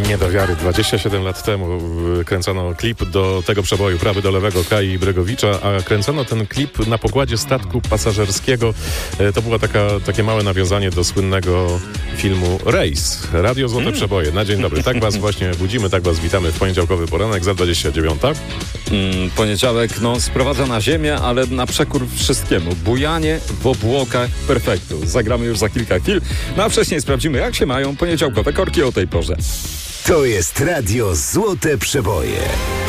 Nie do wiary. 27 lat temu kręcono klip do tego przeboju Prawy do lewego Kai Bregowicza, a kręcono ten klip na pokładzie statku pasażerskiego. To było takie małe nawiązanie do słynnego filmu Rejs. Radio Złote Przeboje. Na dzień dobry. Tak was właśnie budzimy, tak was witamy w poniedziałkowy poranek za 29. Poniedziałek sprowadza na ziemię, ale na przekór wszystkiemu. Bujanie w obłokach perfektu. Zagramy już za kilka chwil, a wcześniej sprawdzimy, jak się mają poniedziałkowe korki o tej porze. To jest Radio Złote Przeboje.